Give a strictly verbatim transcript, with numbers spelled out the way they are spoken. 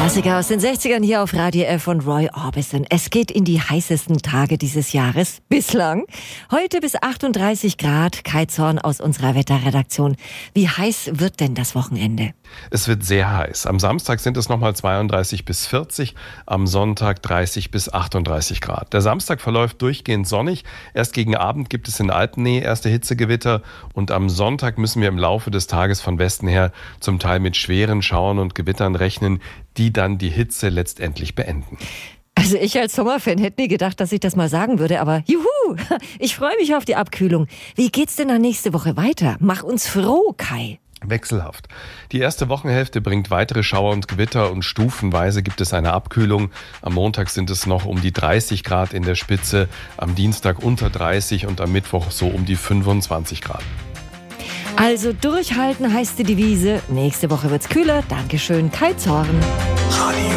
Klassiker aus den sechzigern hier auf Radio F von Roy Orbison. Es geht in die heißesten Tage dieses Jahres bislang. Heute bis achtunddreißig Grad. Kai Zorn aus unserer Wetterredaktion. Wie heiß wird denn das Wochenende? Es wird sehr heiß. Am Samstag sind es nochmal zweiunddreißig bis vierzig, am Sonntag dreißig bis achtunddreißig Grad. Der Samstag verläuft durchgehend sonnig. Erst gegen Abend gibt es in Alpennähe erste Hitzegewitter und am Sonntag müssen wir im Laufe des Tages von Westen her zum Teil mit schweren Schauern und Gewittern rechnen, die dann die Hitze letztendlich beenden. Also ich als Sommerfan hätte nie gedacht, dass ich das mal sagen würde, aber juhu, ich freue mich auf die Abkühlung. Wie geht's denn dann nächste Woche weiter? Mach uns froh, Kai. Wechselhaft. Die erste Wochenhälfte bringt weitere Schauer und Gewitter und stufenweise gibt es eine Abkühlung. Am Montag sind es noch um die dreißig Grad in der Spitze, am Dienstag unter dreißig und am Mittwoch so um die fünfundzwanzig Grad. Also durchhalten heißt die Devise. Nächste Woche wird's kühler. Dankeschön, Kai Zorn. Radio